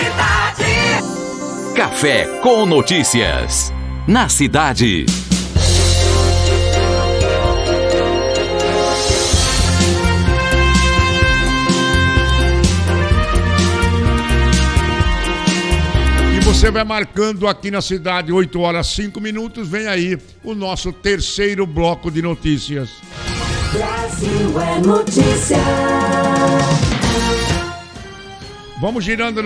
Café com Notícias. Na cidade. Você vai marcando aqui na cidade, 8 horas 5 minutos, vem aí o nosso terceiro bloco de notícias. Brasil é notícia. Vamos girando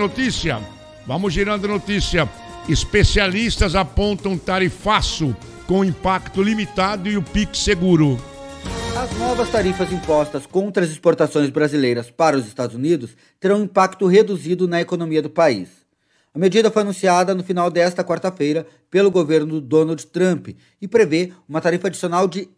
notícia. Especialistas apontam tarifaço com impacto limitado e o Pix seguro. As novas tarifas impostas contra as exportações brasileiras para os Estados Unidos terão um impacto reduzido na economia do país. A medida foi anunciada no final desta quarta-feira pelo governo Donald Trump e prevê uma tarifa adicional de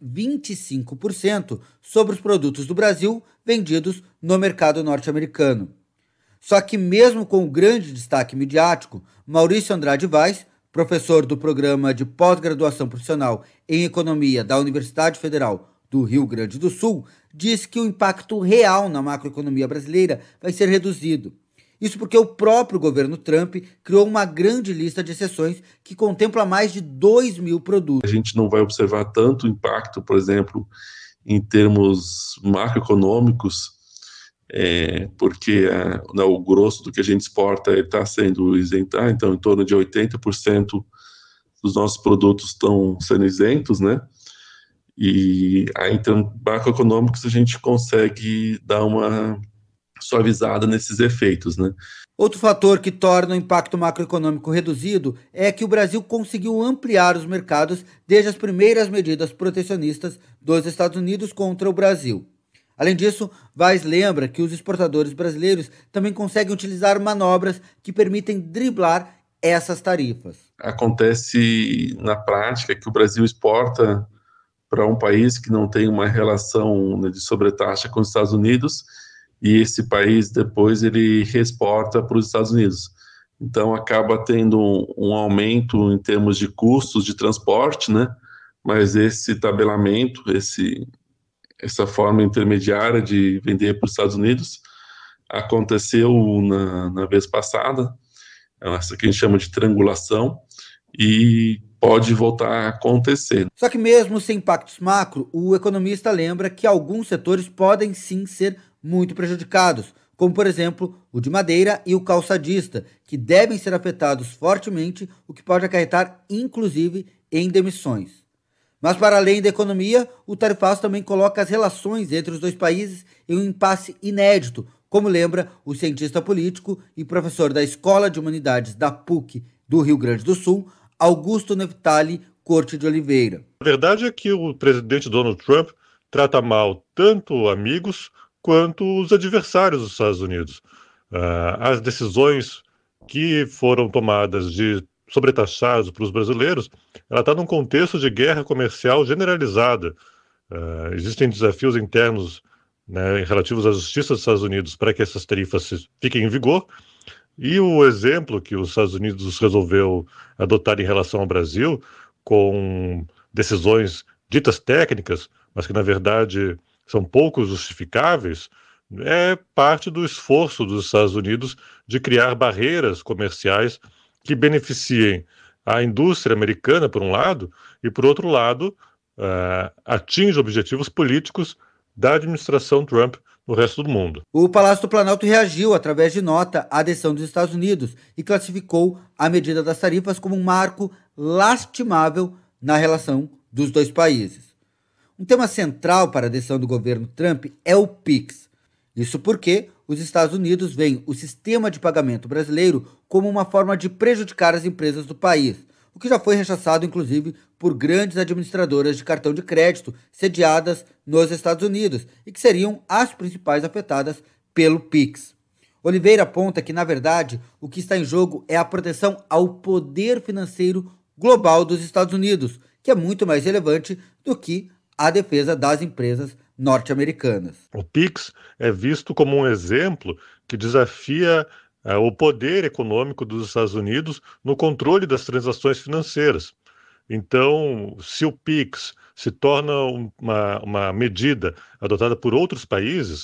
25% sobre os produtos do Brasil vendidos no mercado norte-americano. Só que mesmo com o grande destaque midiático, Maurício Andrade Vaz, professor do programa de pós-graduação profissional em economia da Universidade Federal do Rio Grande do Sul, diz que o impacto real na macroeconomia brasileira vai ser reduzido. Isso porque o próprio governo Trump criou uma grande lista de exceções que contempla mais de 2.000 produtos. A gente não vai observar tanto impacto, por exemplo, em termos macroeconômicos, porque o grosso do que a gente exporta está sendo isentado, então em torno de 80% dos nossos produtos estão sendo isentos, né? E aí, em termos macroeconômicos, a gente consegue dar uma suavizada nesses efeitos, né? Outro fator que torna o impacto macroeconômico reduzido é que o Brasil conseguiu ampliar os mercados desde as primeiras medidas protecionistas dos Estados Unidos contra o Brasil. Além disso, Vaz lembra que os exportadores brasileiros também conseguem utilizar manobras que permitem driblar essas tarifas. Acontece na prática que o Brasil exporta para um país que não tem uma relação, né, de sobretaxa com os Estados Unidos, e esse país depois ele reexporta para os Estados Unidos. Então acaba tendo um aumento em termos de custos de transporte, né? Mas esse tabelamento, essa forma intermediária de vender para os Estados Unidos aconteceu na vez passada, essa que a gente chama de triangulação, e pode voltar a acontecer. Só que mesmo sem impactos macro, o economista lembra que alguns setores podem sim ser muito prejudicados, como por exemplo o de madeira e o calçadista, que devem ser afetados fortemente, o que pode acarretar inclusive em demissões. Mas para além da economia, o tarifaço também coloca as relações entre os dois países em um impasse inédito, como lembra o cientista político e professor da Escola de Humanidades da PUC do Rio Grande do Sul, Augusto Neftali Corte de Oliveira. A verdade é que o presidente Donald Trump trata mal tanto amigos quanto os adversários dos Estados Unidos. As decisões que foram tomadas de sobretaxar para os brasileiros, ela está num contexto de guerra comercial generalizada. Existem desafios internos, né, relativos à justiça dos Estados Unidos para que essas tarifas fiquem em vigor, e o exemplo que os Estados Unidos resolveu adotar em relação ao Brasil, com decisões ditas técnicas, mas que na verdade são pouco justificáveis, é parte do esforço dos Estados Unidos de criar barreiras comerciais que beneficiem a indústria americana, por um lado, e, por outro lado, atinge objetivos políticos da administração Trump no resto do mundo. O Palácio do Planalto reagiu através de nota à decisão dos Estados Unidos e classificou a medida das tarifas como um marco lastimável na relação dos dois países. Um tema central para a decisão do governo Trump é o PIX. Isso porque os Estados Unidos veem o sistema de pagamento brasileiro como uma forma de prejudicar as empresas do país, o que já foi rechaçado, inclusive, por grandes administradoras de cartão de crédito sediadas nos Estados Unidos e que seriam as principais afetadas pelo PIX. Oliveira aponta que, na verdade, o que está em jogo é a proteção ao poder financeiro global dos Estados Unidos, que é muito mais relevante do que a defesa das empresas norte-americanas. O PIX é visto como um exemplo que desafia o poder econômico dos Estados Unidos no controle das transações financeiras. Então, se o PIX se torna uma medida adotada por outros países,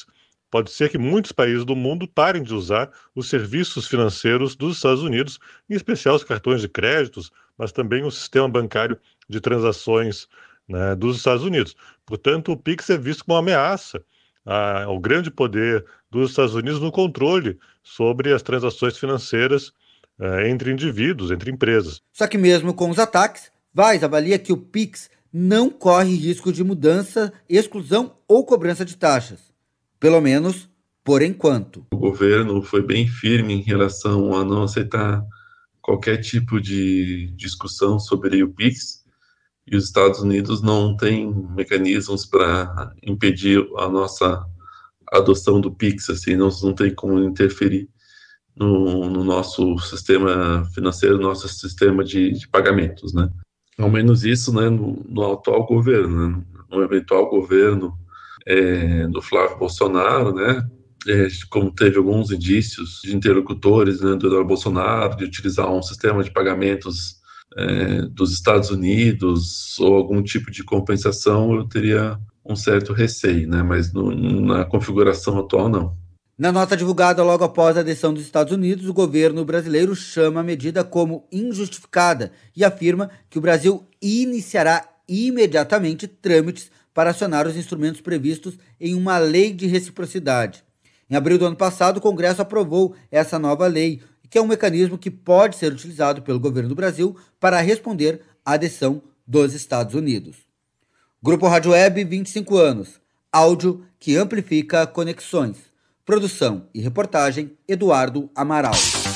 pode ser que muitos países do mundo parem de usar os serviços financeiros dos Estados Unidos, em especial os cartões de créditos, mas também o sistema bancário de transações, né, dos Estados Unidos. Portanto, o PIX é visto como uma ameaça ao grande poder dos Estados Unidos no controle sobre as transações financeiras entre indivíduos, entre empresas. Só que mesmo com os ataques, Vaz avalia que o PIX não corre risco de mudança, exclusão ou cobrança de taxas. Pelo menos por enquanto. O governo foi bem firme em relação a não aceitar qualquer tipo de discussão sobre o PIX, e os Estados Unidos não têm mecanismos para impedir a nossa adoção do PIX, assim, não tem como interferir no nosso sistema financeiro, no nosso sistema de pagamentos, né? Ao menos isso, né, no atual governo, né? No eventual governo do Flávio Bolsonaro, né, como teve alguns indícios de interlocutores, né, do Eduardo Bolsonaro, de utilizar um sistema de pagamentos dos Estados Unidos ou algum tipo de compensação, eu teria um certo receio, né, mas na configuração atual, não. Na nota divulgada logo após a adesão dos Estados Unidos, o governo brasileiro chama a medida como injustificada e afirma que o Brasil iniciará imediatamente trâmites para acionar os instrumentos previstos em uma lei de reciprocidade. Em abril do ano passado, o Congresso aprovou essa nova lei, que é um mecanismo que pode ser utilizado pelo governo do Brasil para responder à adesão dos Estados Unidos. Grupo Rádio Web, 25 anos. Áudio que amplifica conexões. Produção e reportagem, Eduardo Amaral.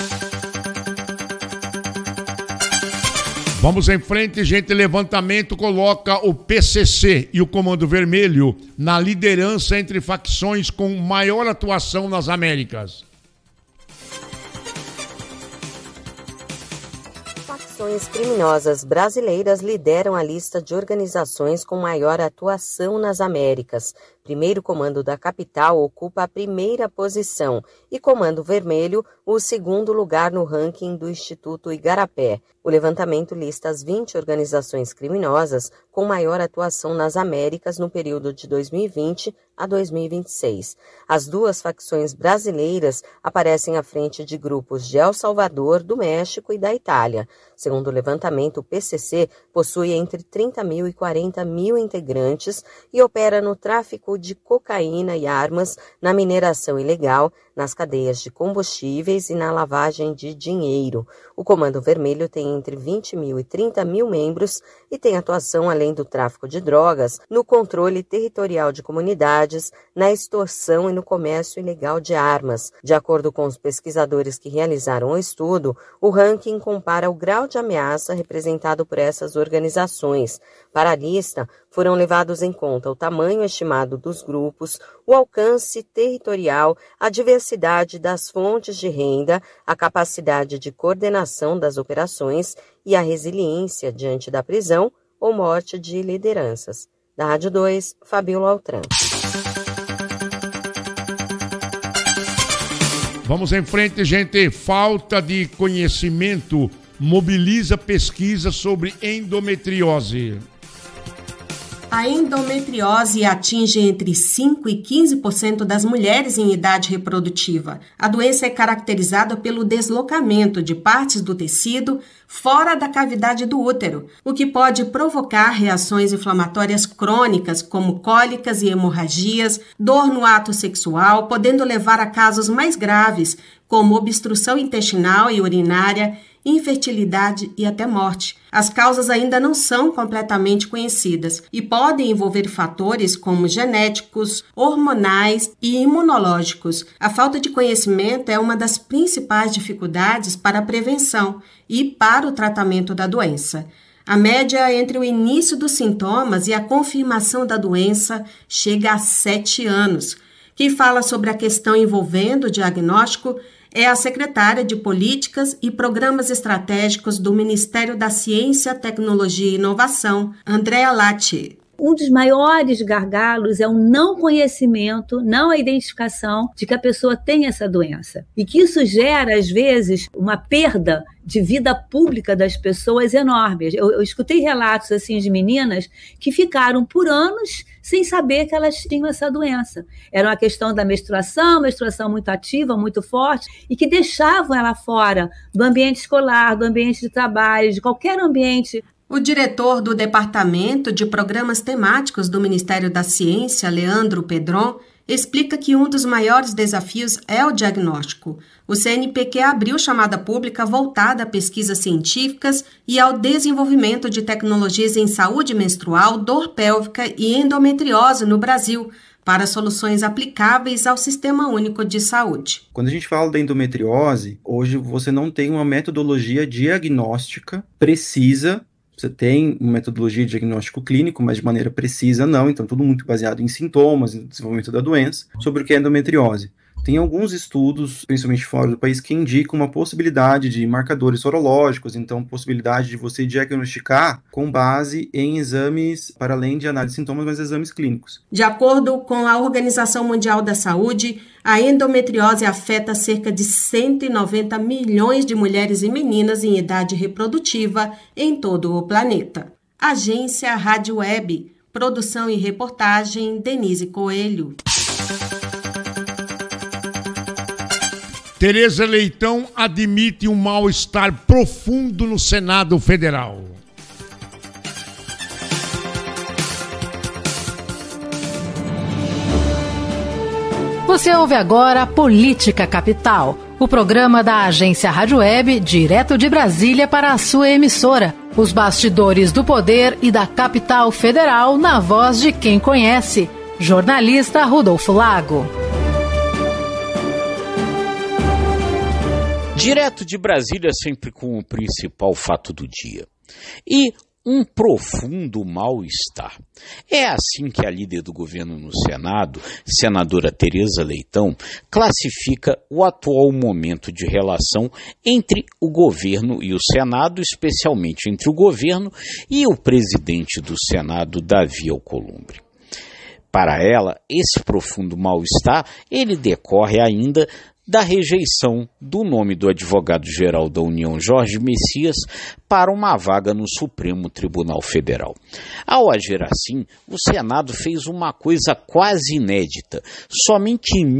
Vamos em frente, gente. Levantamento coloca o PCC e o Comando Vermelho na liderança entre facções com maior atuação nas Américas. Facções criminosas brasileiras lideram a lista de organizações com maior atuação nas Américas. Primeiro Comando da capital ocupa a primeira posição e Comando Vermelho o segundo lugar no ranking do Instituto Igarapé. O levantamento lista as 20 organizações criminosas com maior atuação nas Américas no período de 2020 a 2026. As duas facções brasileiras aparecem à frente de grupos de El Salvador, do México e da Itália. Segundo o levantamento, o PCC possui entre 30 mil e 40 mil integrantes e opera no tráfico de cocaína e armas, na mineração ilegal, nas cadeias de combustíveis e na lavagem de dinheiro. O Comando Vermelho tem entre 20 mil e 30 mil membros e tem atuação, além do tráfico de drogas, no controle territorial de comunidades, na extorsão e no comércio ilegal de armas. De acordo com os pesquisadores que realizaram o estudo, o ranking compara o grau de ameaça representado por essas organizações. Para a lista, foram levados em conta o tamanho estimado dos grupos, o alcance territorial, a diversidade das fontes de renda, a capacidade de coordenação das operações e a resiliência diante da prisão ou morte de lideranças. Da Rádio 2, Fabíola Altran. Vamos em frente, gente. Falta de conhecimento mobiliza pesquisa sobre endometriose. A endometriose atinge entre 5% e 15% das mulheres em idade reprodutiva. A doença é caracterizada pelo deslocamento de partes do tecido fora da cavidade do útero, o que pode provocar reações inflamatórias crônicas, como cólicas e hemorragias, dor no ato sexual, podendo levar a casos mais graves, como obstrução intestinal e urinária, infertilidade e até morte. As causas ainda não são completamente conhecidas e podem envolver fatores como genéticos, hormonais e imunológicos. A falta de conhecimento é uma das principais dificuldades para a prevenção e para o tratamento da doença. A média entre o início dos sintomas e a confirmação da doença chega a 7 anos. Quem fala sobre a questão envolvendo o diagnóstico é a secretária de Políticas e Programas Estratégicos do Ministério da Ciência, Tecnologia e Inovação, Andréa Latti. Um dos maiores gargalos é o não conhecimento, não a identificação de que a pessoa tem essa doença. E que isso gera, às vezes, uma perda de vida pública das pessoas enorme. Eu escutei relatos assim de meninas que ficaram por anos sem saber que elas tinham essa doença. Era uma questão da menstruação muito ativa, muito forte, e que deixavam ela fora do ambiente escolar, do ambiente de trabalho, de qualquer ambiente. O diretor do Departamento de Programas Temáticos do Ministério da Ciência, Leandro Pedron, explica que um dos maiores desafios é o diagnóstico. O CNPq abriu chamada pública voltada a pesquisas científicas e ao desenvolvimento de tecnologias em saúde menstrual, dor pélvica e endometriose no Brasil, para soluções aplicáveis ao Sistema Único de Saúde. Quando a gente fala da endometriose, hoje você não tem uma metodologia diagnóstica precisa. Você tem uma metodologia de diagnóstico clínico, mas de maneira precisa não, então tudo muito baseado em sintomas, em desenvolvimento da doença, sobre o que é endometriose. Tem alguns estudos, principalmente fora do país, que indicam uma possibilidade de marcadores sorológicos, então possibilidade de você diagnosticar com base em exames, para além de análise de sintomas, mas exames clínicos. De acordo com a Organização Mundial da Saúde, a endometriose afeta cerca de 190 milhões de mulheres e meninas em idade reprodutiva em todo o planeta. Agência Rádio Web. Produção e reportagem, Denise Coelho. Tereza Leitão admite um mal-estar profundo no Senado Federal. Você ouve agora Política Capital, o programa da Agência Rádio Web, direto de Brasília para a sua emissora. Os bastidores do poder e da capital federal na voz de quem conhece. Jornalista Rodolfo Lago. Direto de Brasília, sempre com o principal fato do dia. E um profundo mal-estar. É assim que a líder do governo no Senado, senadora Tereza Leitão, classifica o atual momento de relação entre o governo e o Senado, especialmente entre o governo e o presidente do Senado, Davi Alcolumbre. Para ela, esse profundo mal-estar, ele decorre ainda da rejeição do nome do advogado-geral da União, Jorge Messias, para uma vaga no Supremo Tribunal Federal. Ao agir assim, o Senado fez uma coisa quase inédita. Somente em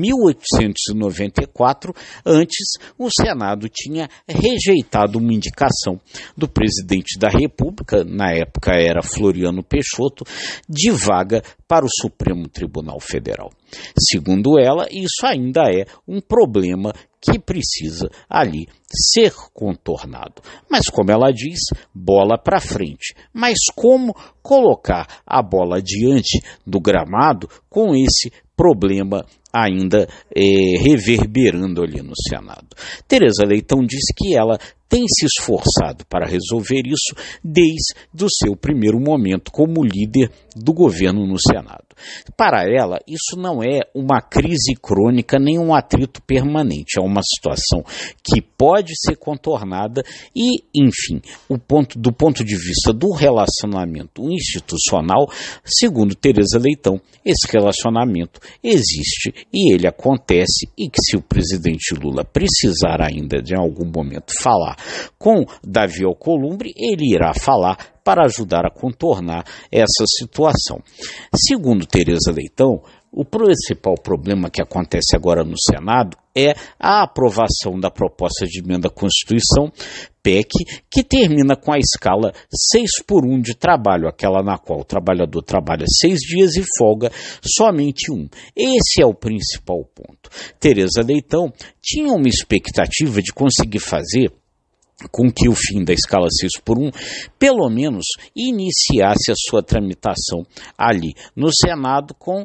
1894, antes, o Senado tinha rejeitado uma indicação do presidente da República, na época era Floriano Peixoto, de vaga para o Supremo Tribunal Federal. Segundo ela, isso ainda é um problema que precisa ali ser contornado. Mas como ela diz, bola para frente. Mas como colocar a bola diante do gramado com esse problema ainda reverberando ali no Senado? Tereza Leitão disse que ela tem se esforçado para resolver isso desde o seu primeiro momento como líder do governo no Senado. Para ela, isso não é uma crise crônica nem um atrito permanente, é uma situação que pode ser contornada e, enfim, do ponto de vista do relacionamento institucional, segundo Tereza Leitão, esse relacionamento existe e ele acontece e que se o presidente Lula precisar ainda de algum momento falar com Davi Alcolumbre, ele irá falar para ajudar a contornar essa situação. Segundo Tereza Leitão, o principal problema que acontece agora no Senado é a aprovação da proposta de emenda à Constituição, PEC, que termina com a escala 6x1 de trabalho, aquela na qual o trabalhador trabalha 6 dias e folga somente 1. Esse é o principal ponto. Tereza Leitão tinha uma expectativa de conseguir fazer com que o fim da escala 6x1, pelo menos, iniciasse a sua tramitação ali no Senado com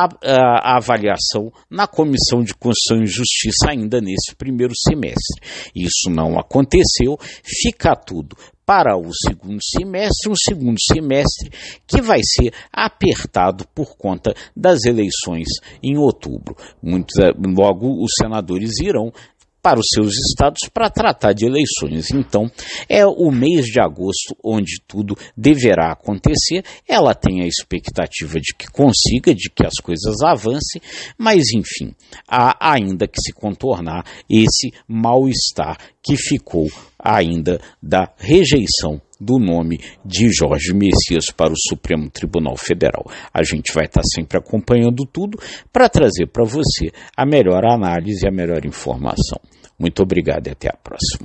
a avaliação na Comissão de Constituição e Justiça ainda nesse primeiro semestre. Isso não aconteceu, fica tudo para o segundo semestre, um segundo semestre que vai ser apertado por conta das eleições em outubro. Logo, os senadores irão para os seus estados para tratar de eleições. Então, é o mês de agosto onde tudo deverá acontecer. Ela tem a expectativa de que consiga, de que as coisas avancem, mas, enfim, há ainda que se contornar esse mal-estar que ficou ainda da rejeição do nome de Jorge Messias para o Supremo Tribunal Federal. A gente vai estar sempre acompanhando tudo para trazer para você a melhor análise e a melhor informação. Muito obrigado e até a próxima.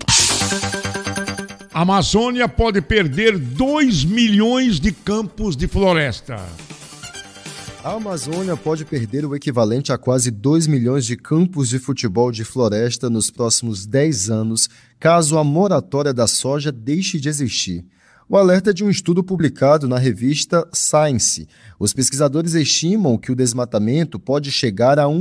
A Amazônia pode perder 2 milhões de campos de floresta. A Amazônia pode perder o equivalente a quase 2 milhões de campos de futebol de floresta nos próximos 10 anos, caso a moratória da soja deixe de existir. O alerta é de um estudo publicado na revista Science. Os pesquisadores estimam que o desmatamento pode chegar a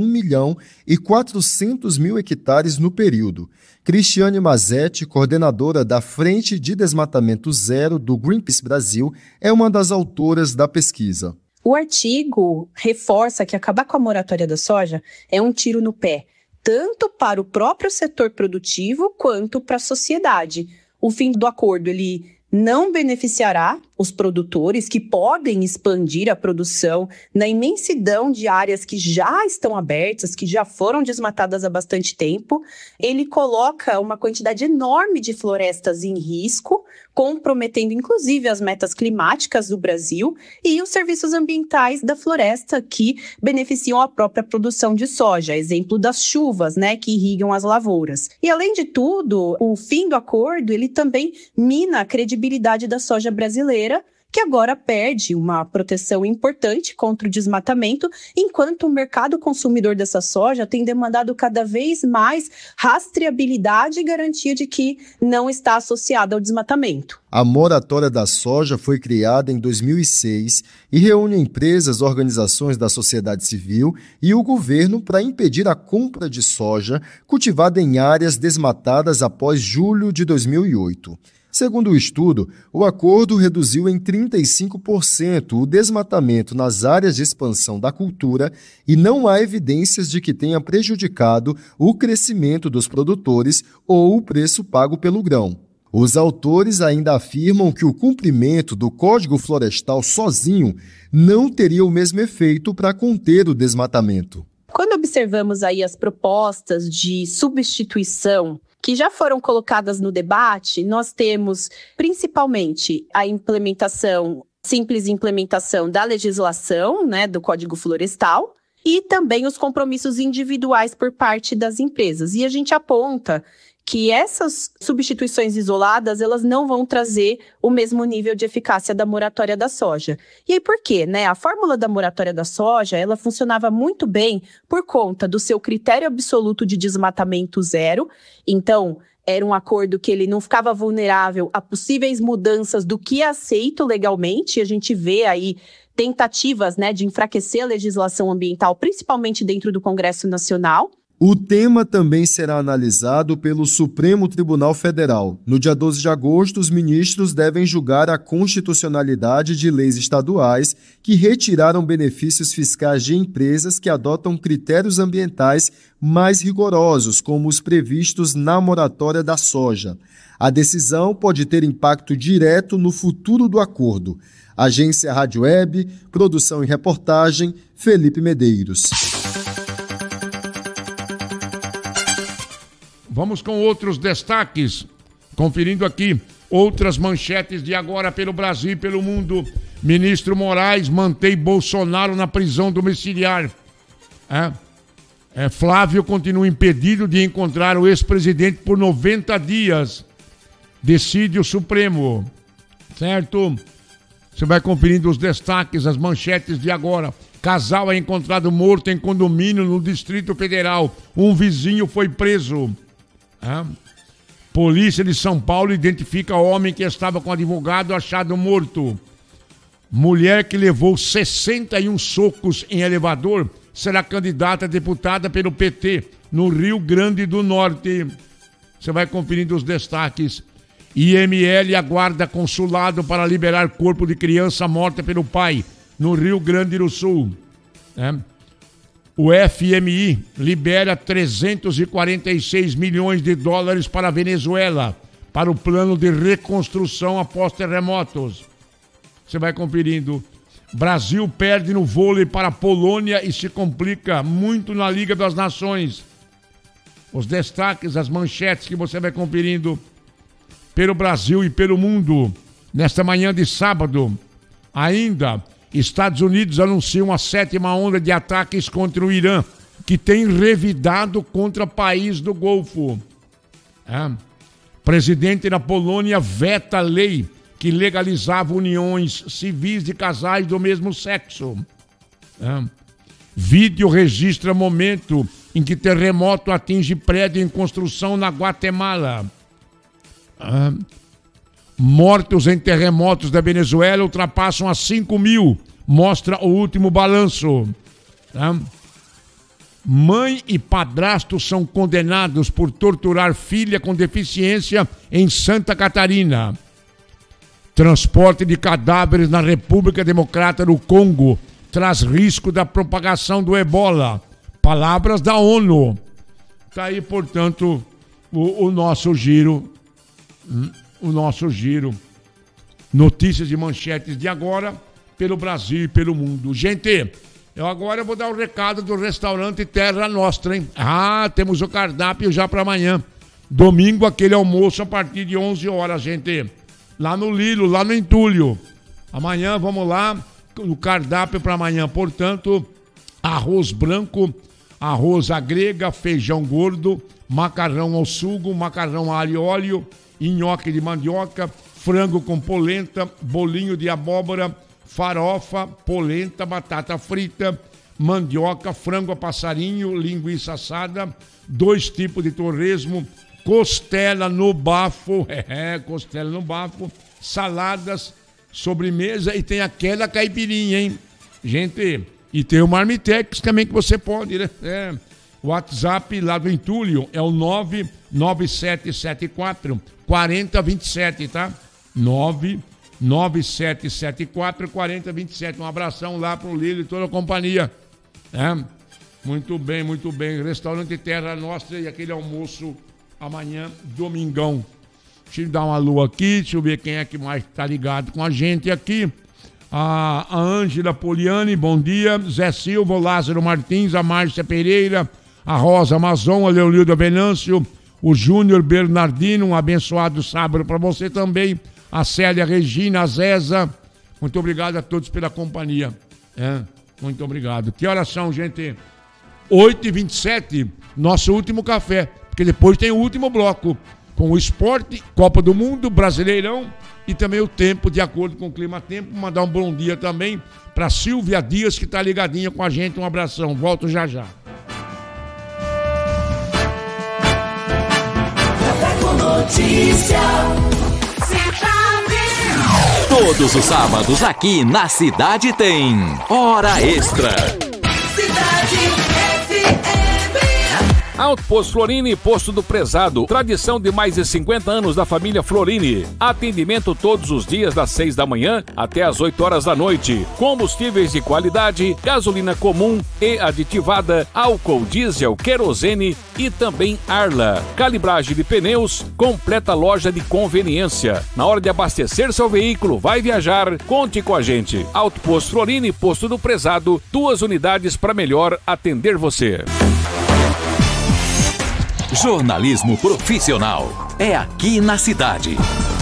1.400.000 hectares no período. Cristiane Mazetti, coordenadora da Frente de Desmatamento Zero do Greenpeace Brasil, é uma das autoras da pesquisa. O artigo reforça que acabar com a moratória da soja é um tiro no pé, tanto para o próprio setor produtivo quanto para a sociedade. O fim do acordo, ele não beneficiará os produtores que podem expandir a produção na imensidão de áreas que já estão abertas, que já foram desmatadas há bastante tempo. Ele coloca uma quantidade enorme de florestas em risco, comprometendo inclusive as metas climáticas do Brasil e os serviços ambientais da floresta que beneficiam a própria produção de soja, exemplo das chuvas, que irrigam as lavouras. E além de tudo, o fim do acordo, ele também mina a credibilidade da soja brasileira, que agora perde uma proteção importante contra o desmatamento, enquanto o mercado consumidor dessa soja tem demandado cada vez mais rastreabilidade e garantia de que não está associada ao desmatamento. A moratória da soja foi criada em 2006 e reúne empresas, organizações da sociedade civil e o governo para impedir a compra de soja cultivada em áreas desmatadas após julho de 2008. Segundo o estudo, o acordo reduziu em 35% o desmatamento nas áreas de expansão da cultura e não há evidências de que tenha prejudicado o crescimento dos produtores ou o preço pago pelo grão. Os autores ainda afirmam que o cumprimento do Código Florestal sozinho não teria o mesmo efeito para conter o desmatamento. Quando observamos aí as propostas de substituição que já foram colocadas no debate, nós temos principalmente a simples implementação da legislação, do Código Florestal, e também os compromissos individuais por parte das empresas. E a gente aponta que essas substituições isoladas, elas não vão trazer o mesmo nível de eficácia da moratória da soja. E aí por quê? A fórmula da moratória da soja, ela funcionava muito bem por conta do seu critério absoluto de desmatamento zero. Então, era um acordo que ele não ficava vulnerável a possíveis mudanças do que é aceito legalmente. A gente vê aí tentativas, de enfraquecer a legislação ambiental, principalmente dentro do Congresso Nacional. O tema também será analisado pelo Supremo Tribunal Federal. No dia 12 de agosto, os ministros devem julgar a constitucionalidade de leis estaduais que retiraram benefícios fiscais de empresas que adotam critérios ambientais mais rigorosos, como os previstos na moratória da soja. A decisão pode ter impacto direto no futuro do acordo. Agência Rádio Web, produção e reportagem, Felipe Medeiros. Vamos com outros destaques, conferindo aqui outras manchetes de agora pelo Brasil e pelo mundo. Ministro Moraes mantém Bolsonaro na prisão domiciliar. Flávio continua impedido de encontrar o ex-presidente por 90 dias. Decide o Supremo. Certo? Você vai conferindo os destaques, as manchetes de agora. Casal é encontrado morto em condomínio no Distrito Federal. Um vizinho foi preso. Polícia de São Paulo identifica homem que estava com advogado achado morto. Mulher que levou 61 socos em elevador será candidata a deputada pelo PT no Rio Grande do Norte. Você vai conferindo os destaques. IML aguarda consulado para liberar corpo de criança morta pelo pai no Rio Grande do Sul. O FMI libera 346 milhões de dólares para a Venezuela, para o plano de reconstrução após terremotos. Você vai conferindo. Brasil perde no vôlei para a Polônia e se complica muito na Liga das Nações. Os destaques, as manchetes que você vai conferindo pelo Brasil e pelo mundo. Nesta manhã de sábado, ainda, Estados Unidos anunciam a 7ª onda de ataques contra o Irã, que tem revidado contra país do Golfo. Presidente da Polônia veta a lei que legalizava uniões civis de casais do mesmo sexo. Vídeo registra momento em que terremoto atinge prédio em construção na Guatemala. Mortos em terremotos da Venezuela ultrapassam a 5 mil, mostra o último balanço. Mãe e padrasto são condenados por torturar filha com deficiência em Santa Catarina. Transporte de cadáveres na República Democrática do Congo traz risco da propagação do ebola. Palavras da ONU. Está aí, portanto, o nosso giro. Notícias e manchetes de agora pelo Brasil e pelo mundo. Gente, eu agora vou dar o recado do restaurante Terra Nostra, hein? Temos o cardápio já para amanhã. Domingo, aquele almoço a partir de 11 horas, gente. Lá no Lilo, lá no Entulho. Amanhã, vamos lá, o cardápio para amanhã. Portanto, arroz branco, arroz à grega, feijão gordo, macarrão ao sugo, macarrão a alho e óleo, nhoque de mandioca, frango com polenta, bolinho de abóbora, farofa, polenta, batata frita, mandioca, frango a passarinho, linguiça assada, 2 tipos de torresmo, costela no bafo, costela no bafo, saladas, sobremesa e tem aquela caipirinha, hein? Gente, e tem o Marmitex também que você pode, né? O WhatsApp lá do Entulho é o 99774 4027, tá? 99774 4027. Um abração lá pro Lilo e toda a companhia. Muito bem, muito bem. Restaurante Terra Nostra e aquele almoço amanhã, domingão. Deixa eu dar uma lua aqui, deixa eu ver quem é que mais tá ligado com a gente aqui. A Ângela Poliani, bom dia. Zé Silva, o Lázaro Martins, a Márcia Pereira, a Rosa Amazon, a Leonilda Venâncio, o Júnior Bernardino, um abençoado sábado para você também. A Célia Regina, a Zeza. Muito obrigado a todos pela companhia. Muito obrigado. Que horas são, gente? 8h27, nosso último café. Porque depois tem o último bloco, com o esporte, Copa do Mundo, Brasileirão e também o tempo, de acordo com o clima-tempo. Mandar um bom dia também para Silvia Dias, que está ligadinha com a gente. Um abração. Volto já já. Café com Notícia. Todos os sábados aqui na Cidade tem Hora Extra. Cidade FM. Alto Posto Florini, Posto do Prezado. Tradição de mais de 50 anos da família Florini. Atendimento todos os dias das 6 da manhã até as 8 horas da noite. Combustíveis de qualidade, gasolina comum e aditivada, álcool, diesel, querosene e também Arla. Calibragem de pneus, completa loja de conveniência. Na hora de abastecer seu veículo, vai viajar, conte com a gente. Alto Posto Florini, Posto do Prezado, 2 unidades para melhor atender você. Jornalismo profissional é aqui na cidade.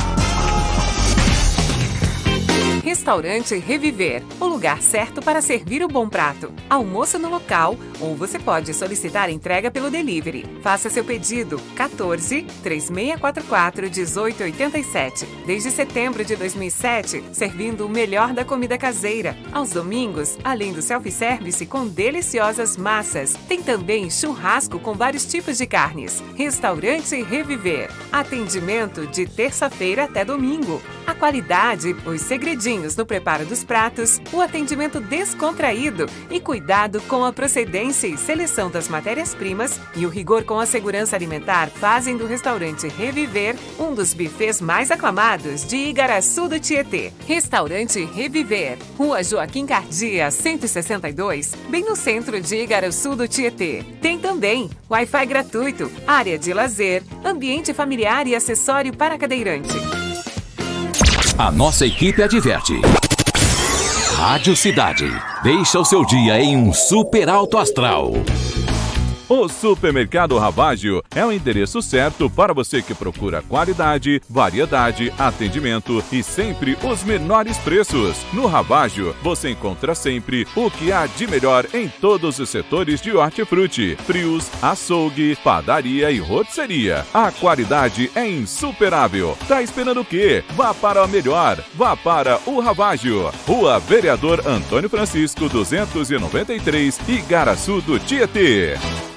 Restaurante Reviver, o lugar certo para servir o bom prato. Almoço no local ou você pode solicitar entrega pelo delivery. Faça seu pedido 14 3644 1887. Desde setembro de 2007, servindo o melhor da comida caseira. Aos domingos, além do self-service com deliciosas massas, tem também churrasco com vários tipos de carnes. Restaurante Reviver. Atendimento de terça-feira até domingo. A qualidade, os segredinhos pratinhos no preparo dos pratos, o atendimento descontraído e cuidado com a procedência e seleção das matérias-primas e o rigor com a segurança alimentar fazem do restaurante Reviver um dos bufês mais aclamados de Igaraçu do Tietê. Restaurante Reviver, Rua Joaquim Cardia, 162, bem no centro de Igaraçu do Tietê. Tem também Wi-Fi gratuito, área de lazer, ambiente familiar e acessório para cadeirante. A nossa equipe adverte. Rádio Cidade. Deixa o seu dia em um super alto astral. O Supermercado Ravagio é o endereço certo para você que procura qualidade, variedade, atendimento e sempre os menores preços. No Ravagio, você encontra sempre o que há de melhor em todos os setores de hortifruti, frios, açougue, padaria e rotisseria. A qualidade é insuperável. Tá esperando o quê? Vá para o melhor. Vá para o Ravagio. Rua Vereador Antônio Francisco, 293, Igaraçu do Tietê.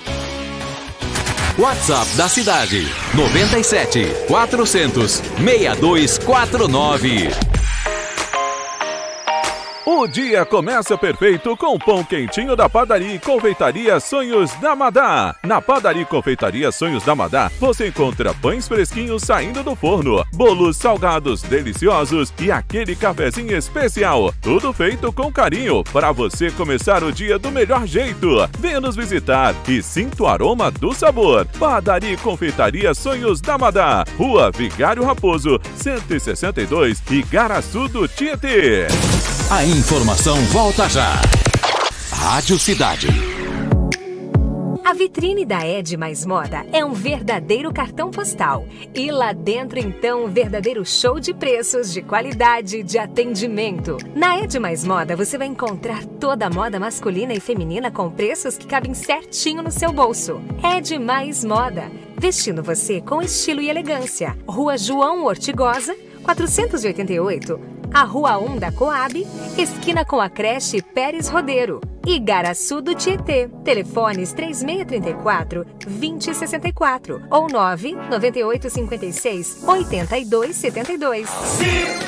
WhatsApp da cidade 97 400 6249. O dia começa perfeito com o pão quentinho da Padaria e Confeitaria Sonhos da Madá. Na Padaria e Confeitaria Sonhos da Madá, você encontra pães fresquinhos saindo do forno, bolos salgados deliciosos e aquele cafezinho especial. Tudo feito com carinho para você começar o dia do melhor jeito. Venha nos visitar e sinta o aroma do sabor. Padaria e Confeitaria Sonhos da Madá, Rua Vigário Raposo, 162, Igaraçu do Tietê. A informação volta já. Rádio Cidade. A vitrine da Ed Mais Moda é um verdadeiro cartão postal. E lá dentro, então, um verdadeiro show de preços, de qualidade, de atendimento. Na Ed Mais Moda, você vai encontrar toda a moda masculina e feminina com preços que cabem certinho no seu bolso. Ed Mais Moda, vestindo você com estilo e elegância. Rua João Ortigosa, 488. A Rua 1 da Coab, esquina com a creche Pérez Rodeiro. Igaraçu do Tietê. Telefones 3634-2064 ou 99856-8272.